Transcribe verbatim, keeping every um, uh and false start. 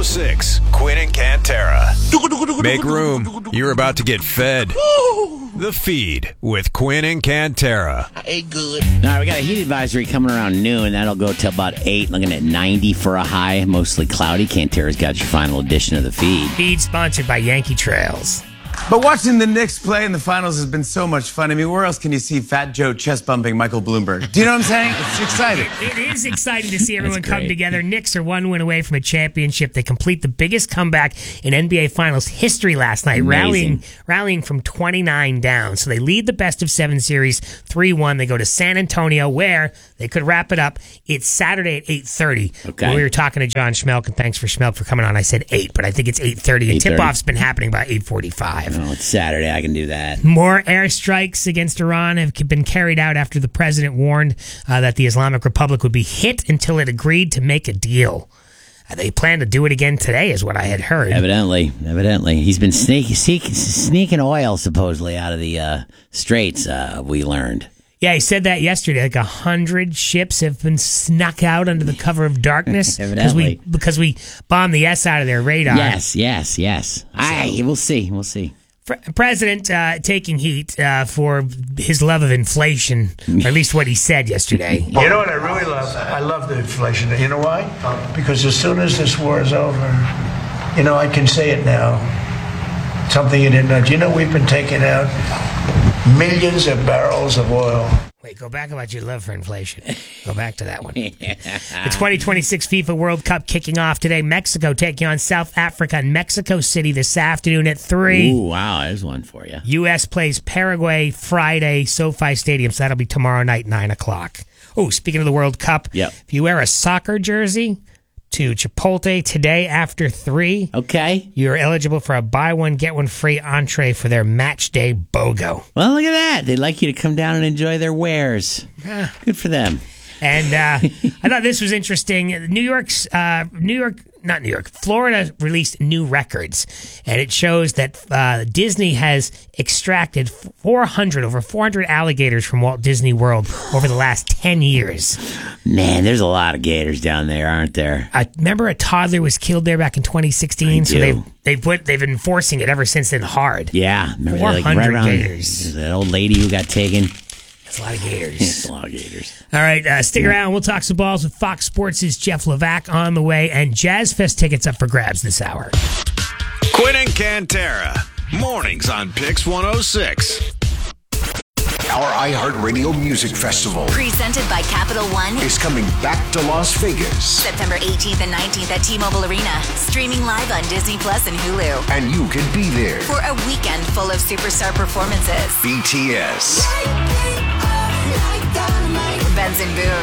six, Quinn and Cantera. Make room. You're about to get fed. The Feed with Quinn and Cantera. Hey, good. All right, we got a heat advisory coming around noon. That'll go till about eight. Looking at ninety for a high, mostly cloudy. Cantera's got your final edition of the Feed. Feed sponsored by Yankee Trails. But watching the Knicks play in the finals has been so much fun. I mean, where else can you see Fat Joe chest-bumping Michael Bloomberg? Do you know what I'm saying? It's exciting. It is exciting to see everyone That's come great. together. Knicks are one win away from a championship. They complete the biggest comeback in N B A Finals history last night, Amazing. rallying rallying from twenty-nine down. So they lead the best of seven series three one. They go to San Antonio, where they could wrap it up. It's Saturday at eight thirty. Okay. When we were talking to John Schmelk, and thanks for Schmelk for coming on, I said eight, but I think it's eight thirty. And eight thirty. tip-off's been happening by eight forty-five. Oh, it's Saturday. I can do that. More airstrikes against Iran have been carried out after the president warned uh, that the Islamic Republic would be hit until it agreed to make a deal. Uh, they plan to do it again today, is what I had heard. Evidently, evidently. He's been sneaking, sneaking, sneaking oil, supposedly, out of the uh, straits, uh, we learned. Yeah, he said that yesterday. Like a hundred ships have been snuck out under the cover of darkness because we Evidently. because we bombed the S out of their radar. Yes, yes, yes. Aye, we'll see, we'll see. President uh, taking heat uh, for his love of inflation, or at least what he said yesterday. You know what I really love? I love the inflation. You know why? Because as soon as this war is over, you know, I can say it now. Something you didn't know. Do you know we've been taking out millions of barrels of oil? Wait, go back about your love for inflation. Go back to that one. The twenty twenty-six FIFA World Cup kicking off today. Mexico taking on South Africa in Mexico City this afternoon at three. Ooh, wow, there's one for you. U S plays Paraguay Friday, SoFi Stadium, so that'll be tomorrow night, nine o'clock. Oh, speaking of the World Cup, Yep. if you wear a soccer jersey to Chipotle today after three, Okay. you're eligible for a buy one, get one free entree for their match day BOGO. Well, look at that. They'd like you to come down and enjoy their wares. Good for them. And uh, I thought this was interesting. New York's uh, New York, not New York, Florida released new records, and it shows that uh, Disney has extracted four hundred over four hundred alligators from Walt Disney World over the last ten years. Man, there's a lot of gators down there, aren't there? I remember a toddler was killed there back in twenty sixteen, I so do. they've they've put they've been enforcing it ever since then hard. Yeah. Remember, four like, hundred right around gators. that old lady who got taken? That's a lot of gators. It's a lot of gators. All right, uh, stick around. We'll talk some balls with Fox Sports' Jeff Levac on the way, and Jazz Fest tickets up for grabs this hour. Quinn and Cantera. Mornings on Pix one oh six. Our iHeartRadio Music Festival Presented by Capital One. is coming back to Las Vegas, September eighteenth and nineteenth at T-Mobile Arena. Streaming live on Disney Plus and Hulu. and you can be there. For a weekend full of superstar performances. B T S, Benson Boone.